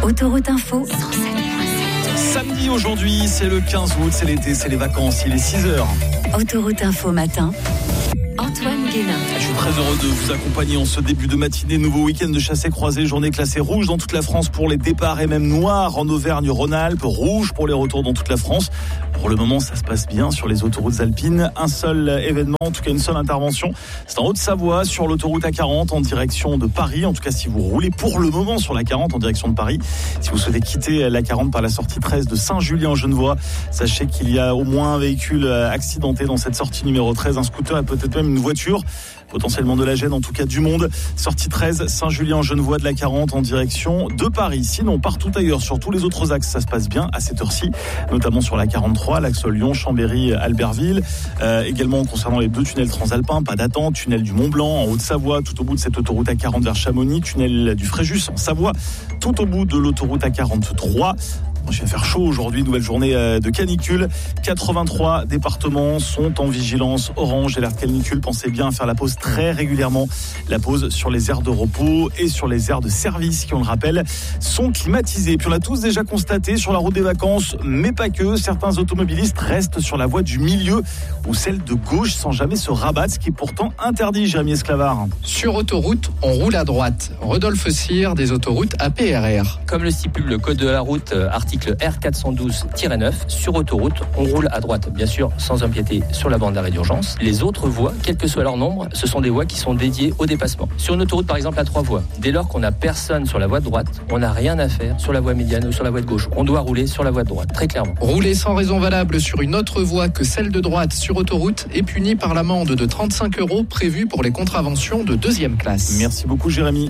Autoroute Info. Samedi aujourd'hui, c'est le 15 août, c'est l'été, c'est les vacances, il est 6h. Autoroute Info matin. Antoine Guénin. Je suis très heureux de vous accompagner en ce début de matinée. Nouveau week-end de chassé-croisé, journée classée rouge dans toute la France pour les départs et même noir en Auvergne-Rhône-Alpes, rouge pour les retours dans toute la France. Pour le moment, ça se passe bien sur les autoroutes alpines. Un seul événement, en tout cas une seule intervention. C'est en Haute-Savoie sur l'autoroute A40 en direction de Paris. En tout cas, si vous roulez pour le moment sur la 40 en direction de Paris, si vous souhaitez quitter la 40 par la sortie 13 de Saint-Julien-en-Genevois, sachez qu'il y a au moins un véhicule accidenté dans cette sortie numéro 13, un scooter et peut-être même une voiture. Potentiellement de la gêne, en tout cas du monde. Sortie 13, Saint-Julien-en-Genevois de la 40 en direction de Paris. Sinon, partout ailleurs, sur tous les autres axes, ça se passe bien à cette heure-ci, notamment sur la 43, l'axe Lyon, Chambéry, Albertville. Également concernant les deux tunnels transalpins, pas d'attente, tunnel du Mont-Blanc en Haute-Savoie, tout au bout de cette autoroute A40 vers Chamonix, tunnel du Fréjus en Savoie, tout au bout de l'autoroute A43. Je vais faire chaud aujourd'hui, nouvelle journée de canicule. 83 départements sont en vigilance orange, alerte canicule. Pensez bien à faire la pause très régulièrement. La pause sur les aires de repos et sur les aires de service qui, on le rappelle, sont climatisées. Puis on l'a tous déjà constaté sur la route des vacances, mais pas que. Certains automobilistes restent sur la voie du milieu ou celle de gauche sans jamais se rabattre, ce qui est pourtant interdit, Jérémy Esclavard. Sur autoroute, on roule à droite. Rodolphe Cyr des autoroutes APRR. Comme le stipule le code de la route, article R412-9, sur autoroute, on roule à droite, bien sûr, sans empiéter sur la bande d'arrêt d'urgence. Les autres voies, quel que soit leur nombre, ce sont des voies qui sont dédiées au dépassement. Sur une autoroute, par exemple, à 3 voies, dès lors qu'on n'a personne sur la voie de droite, on n'a rien à faire sur la voie médiane ou sur la voie de gauche. On doit rouler sur la voie de droite, très clairement. Rouler sans raison valable sur une autre voie que celle de droite sur autoroute est puni par l'amende de 35 € prévue pour les contraventions de 2e classe. Merci beaucoup, Jérémy.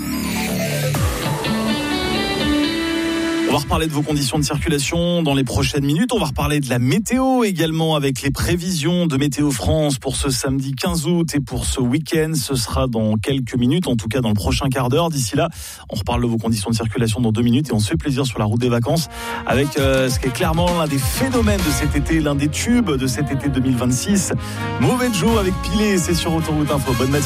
On va reparler de vos conditions de circulation dans les prochaines minutes. On va reparler de la météo également avec les prévisions de Météo France pour ce samedi 15 août et pour ce week-end. Ce sera dans quelques minutes, en tout cas dans le prochain quart d'heure. D'ici là, on reparle de vos conditions de circulation dans 2 minutes et on se fait plaisir sur la route des vacances avec ce qui est clairement l'un des phénomènes de cet été, l'un des tubes de cet été 2026. Mauvais Joe avec Pilé, c'est sur Autoroute Info. Bonne matinée.